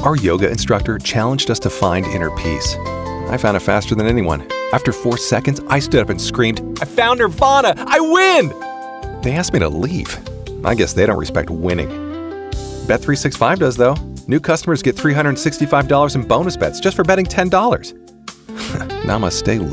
Our yoga instructor challenged us to find inner peace. I found it faster than anyone. After 4 seconds, I stood up and screamed, "I found Nirvana! I win!" They asked me to leave. I guess they don't respect winning. Bet365 does, though. New customers get $365 in bonus bets just for betting $10. Namaste.